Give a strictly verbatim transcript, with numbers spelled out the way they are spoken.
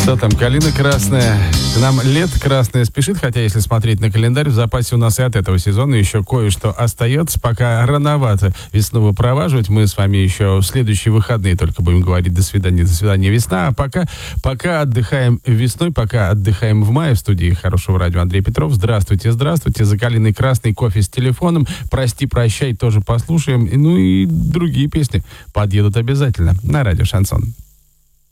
Что там, калина красная. Нам лето красное спешит, хотя если смотреть на календарь, в запасе у нас и от этого сезона еще кое-что остается. Пока рановато весну выпроваживать. Мы с вами еще в следующие выходные только будем говорить «до свидания, до свидания, весна». А пока, пока отдыхаем весной, пока отдыхаем в мае. В студии Хорошего радио Андрей Петров. Здравствуйте, здравствуйте. За калиной красной, кофе с телефоном. «Прости, прощай» тоже послушаем. Ну и другие песни подъедут обязательно на радио «Шансон».